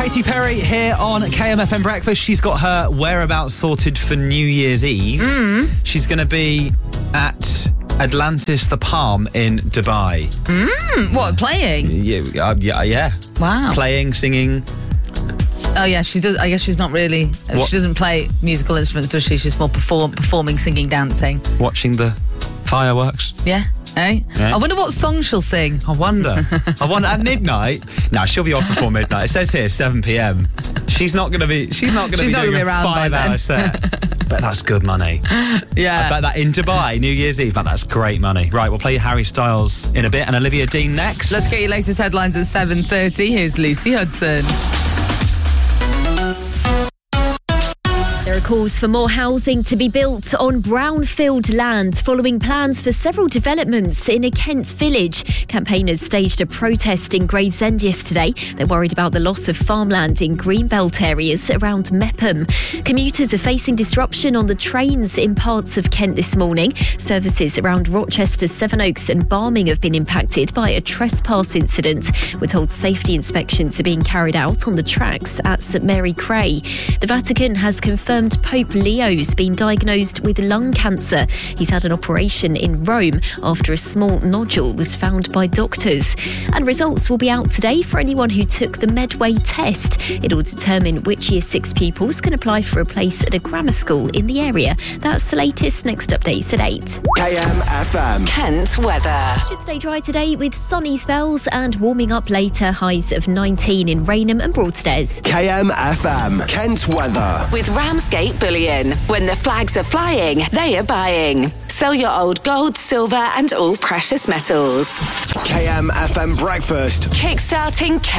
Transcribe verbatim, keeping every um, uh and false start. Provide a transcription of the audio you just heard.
Katy Perry here on K M F M Breakfast. She's got her whereabouts sorted for New Year's Eve. Mm. She's going to be at Atlantis The Palm in Dubai. Mm. What, playing? Yeah, uh, yeah, yeah. Wow. Playing, singing. Oh, yeah, she does. I guess she's not really... What? She doesn't play musical instruments, does she? She's more perform, performing, singing, dancing. Watching the fireworks. Yeah. Eh? Yeah. I wonder what song she'll sing. I wonder. I wonder at midnight. No, she'll be off before midnight. It says here seven p.m. She's not going to be. She's not going to She's be not doing gonna be a around by five-hour then. set. But that's good money. Yeah. I bet that in Dubai, New Year's Eve. That's great money. Right, we'll play you Harry Styles in a bit and Olivia Dean next. Let's get your latest headlines at seven thirty. Here's Lucy Hudson. There are calls for more housing to be built on brownfield land following plans for several developments in a Kent village. Campaigners staged a protest in Gravesend yesterday. They're worried about the loss of farmland in greenbelt areas around Mepham. Commuters are facing disruption on the trains in parts of Kent this morning. Services around Rochester, Sevenoaks and Barming have been impacted by a trespass incident. We're told safety inspections are being carried out on the tracks at St Mary Cray. The Vatican has confirmed Pope Leo's been diagnosed with lung cancer. He's had an operation in Rome after a small nodule was found by doctors. And results will be out today for anyone who took the Medway test. It'll determine which Year six pupils can apply for a place at a grammar school in the area. That's the latest. Next update's at eight. K M F M. Kent weather. Should stay dry today with sunny spells and warming up later. Highs of nineteen in Rainham and Broadstairs. K M F M. Kent weather. With Ramsgate Bullion. When the flags are flying, they are buying. Sell your old gold, silver and all precious metals. K M F M breakfast. Kickstarting